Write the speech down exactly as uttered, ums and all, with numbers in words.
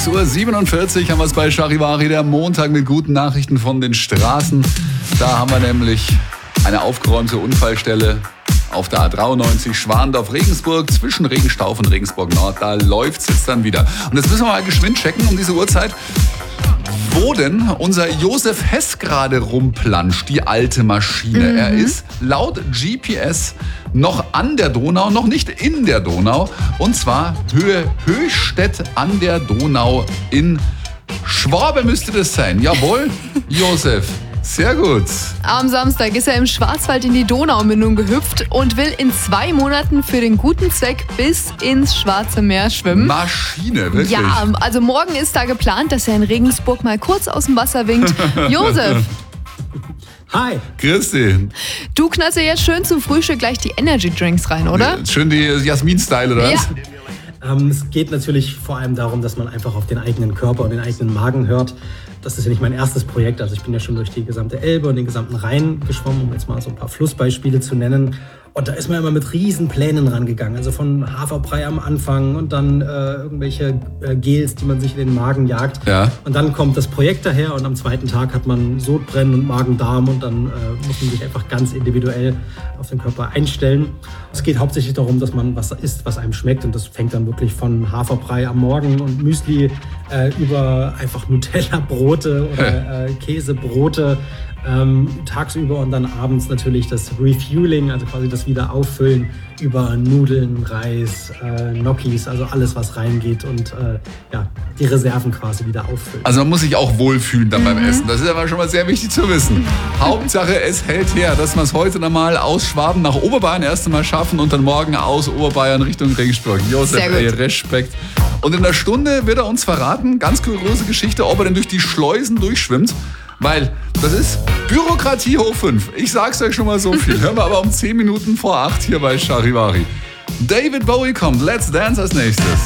sechs Uhr siebenundvierzig haben wir es bei Charivari, der Montag mit guten Nachrichten von den Straßen. Da haben wir nämlich eine aufgeräumte Unfallstelle auf der A dreiundneunzig Schwandorf-Regensburg zwischen Regenstauf und Regensburg-Nord. Da läuft es jetzt dann wieder. Und jetzt müssen wir mal geschwind checken um diese Uhrzeit, wo denn unser Josef Hess gerade rumplanscht, die alte Maschine. Mhm. Er ist laut G P S noch an der Donau, noch nicht in der Donau. Und zwar Höhe Höchstädt an der Donau in Schwabe müsste das sein. Jawohl, Josef. Sehr gut. Am Samstag ist er im Schwarzwald in die Donaumündung gehüpft und will in zwei Monaten für den guten Zweck bis ins Schwarze Meer schwimmen. Maschine, wirklich? Ja, also morgen ist da geplant, dass er in Regensburg mal kurz aus dem Wasser winkt. Josef. Hi. Grüß dich. Du knallst ja jetzt schön zum Frühstück gleich die Energy Drinks rein, oder? Ja, schön die Jasmin-Style, oder was? Ja. Ähm, es geht natürlich vor allem darum, dass man einfach auf den eigenen Körper und den eigenen Magen hört. Das ist ja nicht mein erstes Projekt. Also ich bin ja schon durch die gesamte Elbe und den gesamten Rhein geschwommen, um jetzt mal so ein paar Flussbeispiele zu nennen. Und da ist man immer mit riesen Plänen rangegangen. Also von Haferbrei am Anfang und dann äh, irgendwelche äh, Gels, die man sich in den Magen jagt. Ja. Und dann kommt das Projekt daher und am zweiten Tag hat man Sodbrennen und Magen-Darm und dann äh, muss man sich einfach ganz individuell auf den Körper einstellen. Es geht hauptsächlich darum, dass man was isst, was einem schmeckt. Und das fängt dann wirklich von Haferbrei am Morgen und Müsli äh, über einfach Nutella-Brote oder äh, Käsebrote ähm, tagsüber und dann abends natürlich das Refueling, also quasi das Wiederauffüllen über Nudeln, Reis, äh, Gnocchis, also alles, was reingeht und äh, ja, die Reserven quasi wieder auffüllen. Also man muss sich auch wohlfühlen dann beim Essen. Das ist aber schon mal sehr wichtig zu wissen. Hauptsache, es hält her, dass wir es heute nochmal aus Schwaben nach Oberbayern erst einmal schaffen und dann morgen aus Oberbayern Richtung Regensburg. Josef, ey, Respekt. Und in der Stunde wird er uns verraten, ganz kuriose Geschichte, ob er denn durch die Schleusen durchschwimmt. Weil das ist Bürokratie hoch fünf. Ich sag's euch schon mal so viel. Hören wir aber um zehn Minuten vor acht hier bei Charivari. David Bowie kommt. Let's Dance als nächstes.